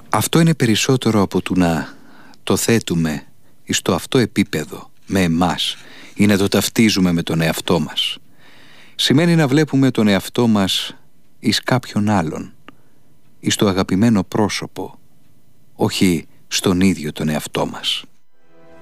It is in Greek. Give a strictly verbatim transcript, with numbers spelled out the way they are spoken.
Αυτό είναι περισσότερο από του να το θέτουμε εις το αυτό επίπεδο με εμάς ή να το ταυτίζουμε με τον εαυτό μας. Σημαίνει να βλέπουμε τον εαυτό μας εις κάποιον άλλον, εις το αγαπημένο πρόσωπο, όχι στον ίδιο τον εαυτό μας.